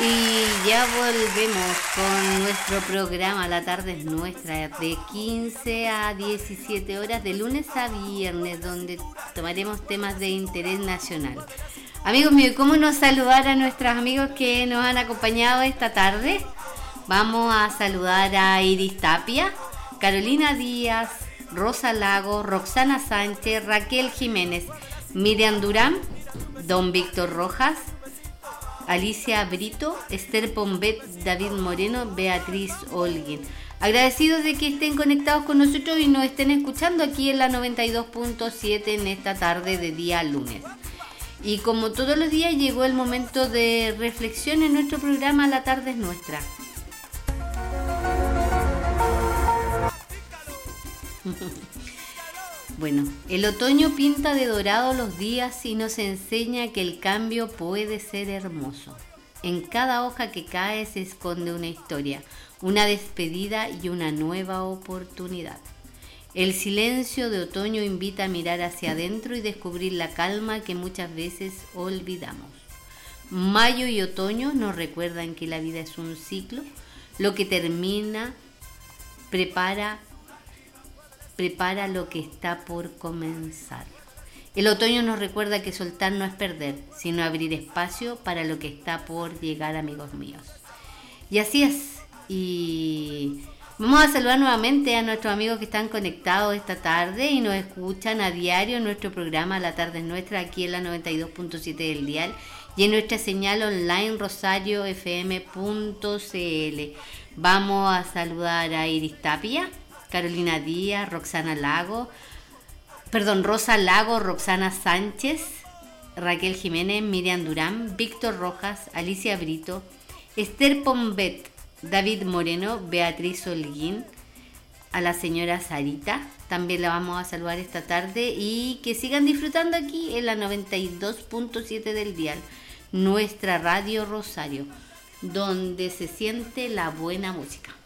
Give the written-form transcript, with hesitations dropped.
Y ya volvemos con nuestro programa La Tarde es Nuestra, de 15 a 17 horas, de lunes a viernes, donde tomaremos temas de interés nacional. Amigos míos, ¿cómo no saludar a nuestros amigos que nos han acompañado esta tarde? Vamos a saludar a Iris Tapia, Carolina Díaz, Rosa Lago, Roxana Sánchez, Raquel Jiménez, Miriam Durán, Don Víctor Rojas, Alicia Brito, Esther Pombet, David Moreno, Beatriz Holguín. Agradecidos de que estén conectados con nosotros y nos estén escuchando aquí en la 92.7 en esta tarde de día lunes. Y como todos los días llegó el momento de reflexión en nuestro programa La Tarde es Nuestra. Bueno, el otoño pinta de dorado los días y nos enseña que el cambio puede ser hermoso. En cada hoja que cae se esconde una historia, una despedida y una nueva oportunidad. El silencio de otoño invita a mirar hacia adentro y descubrir la calma que muchas veces olvidamos. Mayo y otoño nos recuerdan que la vida es un ciclo. Lo que termina prepara lo que está por comenzar. El otoño nos recuerda que soltar no es perder, sino abrir espacio para lo que está por llegar, amigos míos. Y así es. Y vamos a saludar nuevamente a nuestros amigos que están conectados esta tarde y nos escuchan a diario en nuestro programa La Tarde es Nuestra, aquí en la 92.7 del dial y en nuestra señal online rosariofm.cl. Vamos a saludar a Iris Tapia, Carolina Díaz, Rosa Lago, Roxana Sánchez, Raquel Jiménez, Miriam Durán, Víctor Rojas, Alicia Brito, Esther Pombet, David Moreno, Beatriz Holguín, a la señora Sarita, también la vamos a saludar esta tarde y que sigan disfrutando aquí en la 92.7 del dial, nuestra radio Rosario, donde se siente la buena música.